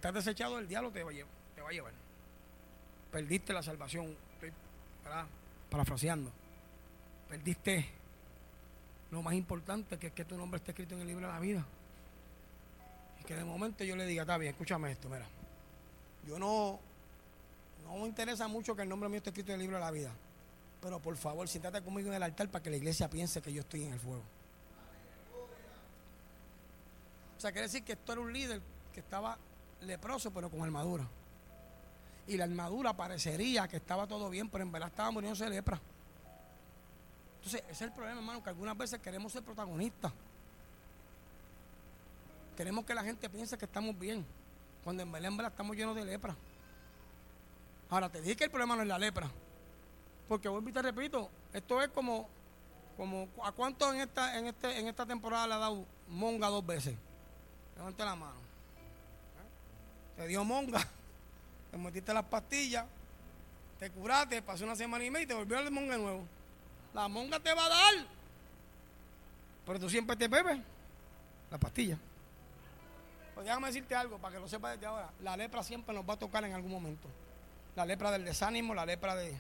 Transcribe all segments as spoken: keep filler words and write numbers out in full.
estás desechado, el diablo te va a llevar. Te va a llevar. Perdiste la salvación, estoy, ¿verdad?, parafraseando. Perdiste lo más importante, que es que tu nombre esté escrito en el libro de la vida. Y que de momento yo le diga, está bien, escúchame esto, mira. Yo no, no me interesa mucho que el nombre mío esté escrito en el libro de la vida. Pero por favor, siéntate conmigo en el altar para que la iglesia piense que yo estoy en el fuego. O sea, quiere decir que esto era un líder que estaba leproso, pero con armadura. Y la armadura parecería que estaba todo bien, pero en verdad estaba muriéndose de lepra. Entonces, ese es el problema, hermano, que algunas veces queremos ser protagonistas. Queremos que la gente piense que estamos bien, cuando en verdad, en verdad estamos llenos de lepra. Ahora, te dije que el problema no es la lepra, porque vuelvo y te repito, esto es como, como ¿a cuánto en esta, en este, en esta temporada le ha dado monga dos veces? Levante la mano. ¿Eh? Te dio monga, te metiste las pastillas, te curaste, pasó una semana y media y te volvió a dar monga de nuevo. La monga te va a dar, pero tú siempre te bebes la pastilla. Pues déjame decirte algo para que lo sepas desde ahora. La lepra siempre nos va a tocar en algún momento. La lepra del desánimo, la lepra de...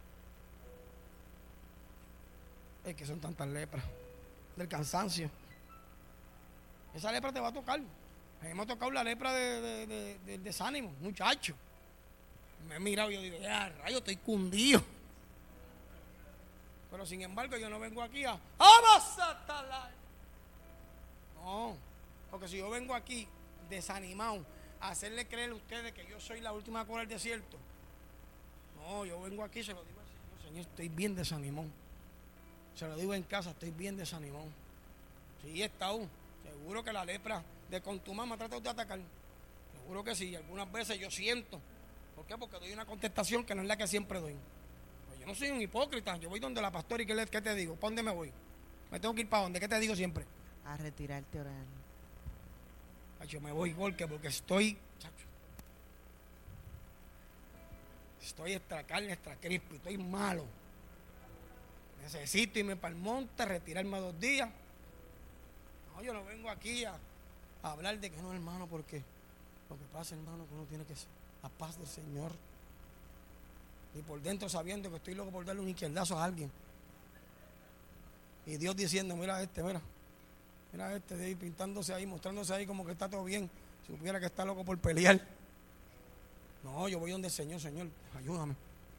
Es que son tantas lepras. Del cansancio. Esa lepra te va a tocar. A mí me ha tocado la lepra de, de, de, del desánimo, muchacho. Me he mirado y yo digo, ya, rayo, estoy cundido. Pero sin embargo yo no vengo aquí a ¡Abasatalay! No, porque si yo vengo aquí desanimado a hacerle creer a ustedes que yo soy la última cura del desierto, no, yo vengo aquí y se lo digo al Señor, Señor, estoy bien desanimado. Se lo digo en casa, estoy bien desanimado. Sí, he estado, seguro que la lepra de contumaz me ha tratado de atacar. Seguro que sí, algunas veces yo siento. ¿Por qué? Porque doy una contestación que no es la que siempre doy. Yo no soy un hipócrita, yo voy donde la pastora y ¿qué, le, qué te digo? ¿Para dónde me voy? ¿Me tengo que ir para dónde? ¿Qué te digo siempre? A retirarte a orar. Yo me voy porque, porque estoy, chacho, estoy extra carne, extra crispo, estoy malo. Necesito irme para el monte, retirarme dos días. No, yo no vengo aquí a, a hablar de que no, hermano, porque lo que pasa, hermano, que uno tiene que ser la paz del Señor. Y por dentro sabiendo que estoy loco por darle un izquierdazo a alguien. Y Dios diciendo, mira este, mira. Mira este de ahí pintándose ahí, mostrándose ahí como que está todo bien. Si supiera que está loco por pelear. No, yo voy donde el Señor, Señor, ayúdame.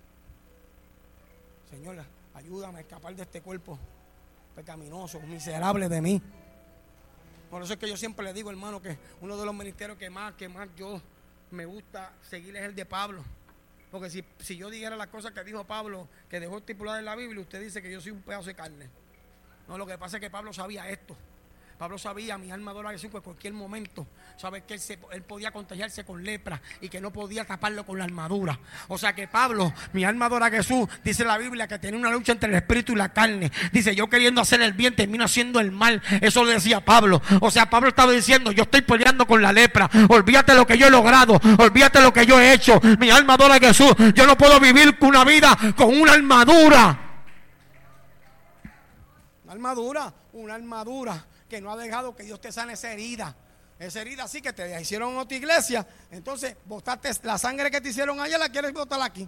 Señor, ayúdame a escapar de este cuerpo pecaminoso, miserable de mí. Por eso es que yo siempre le digo, hermano, que uno de los ministerios que más, que más yo me gusta seguir es el de Pablo. Porque si, si yo dijera las cosas que dijo Pablo, que dejó estipulada en la Biblia, usted dice que yo soy un pedazo de carne. No, lo que pasa es que Pablo sabía esto. Pablo sabía, mi alma adora a Jesús, que en cualquier momento, sabes que él, se, él podía contagiarse con lepra y que no podía taparlo con la armadura. O sea que Pablo, mi alma adora a Jesús, dice la Biblia que tenía una lucha entre el espíritu y la carne. Dice, yo queriendo hacer el bien, termino haciendo el mal. Eso lo decía Pablo. O sea, Pablo estaba diciendo, yo estoy peleando con la lepra. Olvídate de lo que yo he logrado. Olvídate de lo que yo he hecho. Mi alma adora a Jesús. Yo no puedo vivir una vida con una armadura. Una armadura, una armadura que no ha dejado que Dios te sane esa herida. Esa herida sí que te hicieron en otra iglesia. Entonces, botaste la sangre que te hicieron allá, la quieres botar aquí.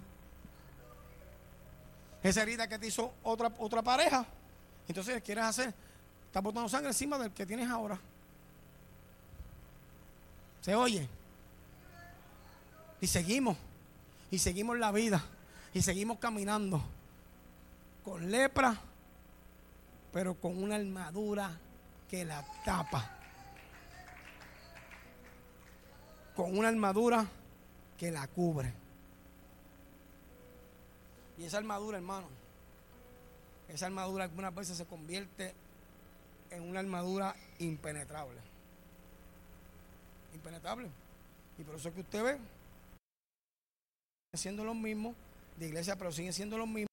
Esa herida que te hizo otra, otra pareja. Entonces, quieres hacer, estás botando sangre encima del que tienes ahora. ¿Se oye? Y seguimos. Y seguimos la vida. Y seguimos caminando. Con lepra, pero con una armadura que la tapa. Con una armadura que la cubre. Y esa armadura, hermano, esa armadura algunas veces se convierte en una armadura impenetrable. Impenetrable. Y por eso es que usted ve, siguen siendo los mismos de iglesia, pero siguen siendo los mismos.